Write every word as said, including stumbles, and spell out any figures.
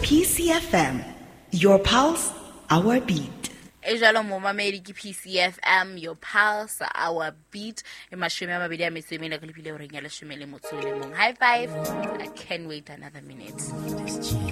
P C F M, your pulse, our beat. E jalo mo mamedi ke P C F M, your pulse, our beat. E mashome a mabedi a metso e mene ka lebile o reng ya leshome le motso le mong. High five. I can't wait another minute.